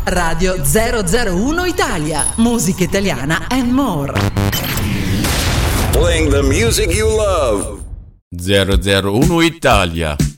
Radio 001 Italia, musica italiana and more. Playing the music you love. 001 Italia.